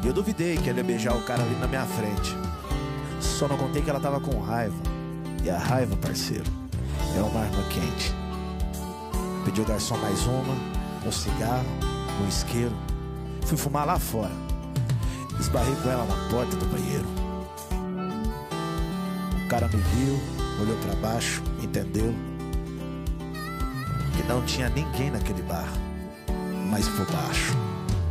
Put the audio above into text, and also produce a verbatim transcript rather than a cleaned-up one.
E eu duvidei que ela ia beijar o cara ali na minha frente. Só não contei que ela tava com raiva. E a raiva, parceiro, é uma arma quente. Pedi ao garçom mais uma, um cigarro, um isqueiro. Fui fumar lá fora. Esbarrei com ela na porta do banheiro. O cara me viu, olhou pra baixo, entendeu que não tinha ninguém naquele bar, mas por baixo